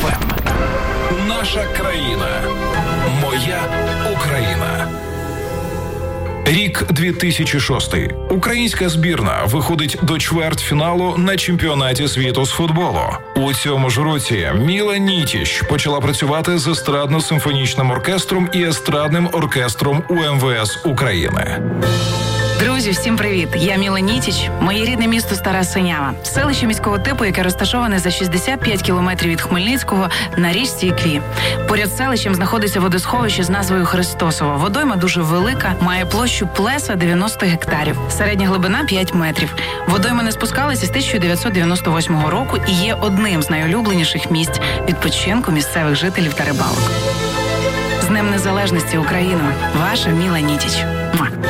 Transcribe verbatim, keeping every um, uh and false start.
еф ем. Наша країна. Моя Україна. Рік дві тисячі шостий. Українська збірна виходить до чвертьфіналу на чемпіонаті світу з футболу. У цьому ж році Міла Нітіч почала працювати з естрадно-симфонічним оркестром і естрадним оркестром у ем ве ес України. Друзі, всім привіт! Я Міла Нітіч. Моє рідне місто Стара Синява. Селище міського типу, яке розташоване за шістдесят п'ять кілометрів від Хмельницького на річці Ікві. Поряд з селищем знаходиться водосховище з назвою Христосово. Водойма дуже велика, має площу плеса дев'яносто гектарів. Середня глибина п'ять метрів. Водойма не спускалися з тисяча дев'ятсот дев'яносто восьмого року і є одним з найулюбленіших місць відпочинку місцевих жителів та рибалок. З Днем Незалежності України! Ваша Міла Нітіч. Муа.